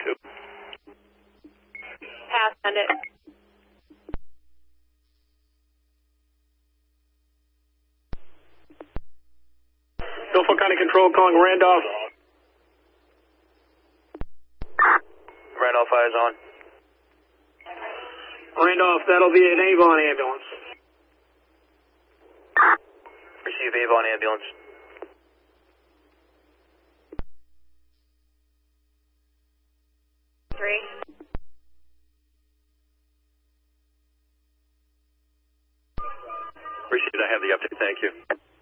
2. Pass, send it. Norfolk County Control calling Randolph. Randolph, eyes on. Randolph, that'll be an Avon ambulance. Receive Avon ambulance. Three. Received, I have the update, thank you.